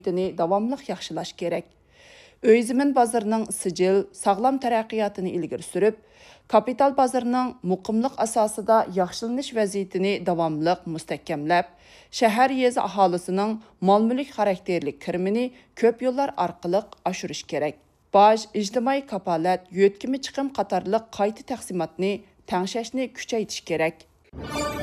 davamlıq yaxşılaş kerak. Öy zemin bozorining sijil, sağlam taraqqiyotini ilgari surib, kapital bozorining muqimlik asosida yaxshilanish vaziyatini davomliq mustahkamlab, shahar yezi aholisining mol-mulk xarakterli kirimini ko'p yo'llar orqali oshirish kerak. Boj, ijtimoiy kapolat, yo'tkimi chiqim qatorliq qayta taqsimotni tangshashni kuchaytirish kerak.